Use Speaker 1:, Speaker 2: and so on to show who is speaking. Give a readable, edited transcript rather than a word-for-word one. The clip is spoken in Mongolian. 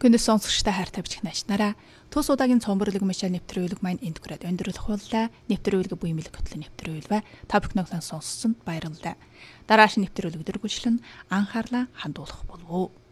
Speaker 1: Хүндэс сонсогчтой хайр тавьчих наашнараа тус удаагийн цомборлог мишэл нэвтрүүлэг маань энд хүрээд өндөрлөх боллаа. Нэвтрүүлэг буй мэлэг хөтлөн нэвтрүүлвэ. Та бүхнийхээ сонссонд баярлалаа. Дараагийн нэвтрүүлэг дөрвөлжлөн анхаарлаа хандуулах болов уу.